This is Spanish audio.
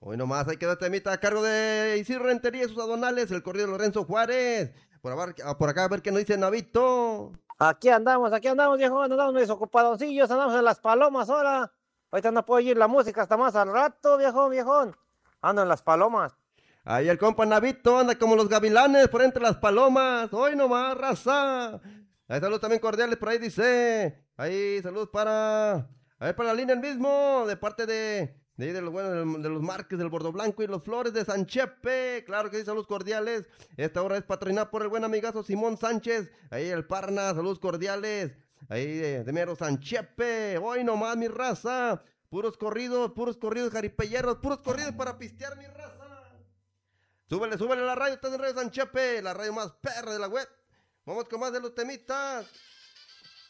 Hoy nomás hay que dar temita a cargo de Isidro Rentería y sus aduanales, el corrido de Lorenzo Juárez. Por acá a ver qué nos dice Navito. Aquí andamos, viejo, andamos desocupadoncillos, andamos en las palomas ahora. Ahorita no puedo oír la música hasta más al rato, viejón. Ando en las palomas. Ahí el compa Navito anda como los gavilanes por entre las palomas. Hoy nomás, raza. Ahí saludos también cordiales por ahí dice. Ahí saludos para la línea el mismo, de parte de los buenos, de los Márquez, del Bordo Blanco y los Flores de Sanchepe. Claro que sí, saludos cordiales. Esta hora es patrocinada por el buen amigazo Simón Sánchez. Ahí el Parna, saludos cordiales. Ahí de mero Sanchepe. Hoy nomás, mi raza. Puros corridos jaripelleros, puros corridos para pistear, mi raza. Súbele la radio, estás en Radio Sanchepe, la radio más perra de la web. Vamos con más de los temitas.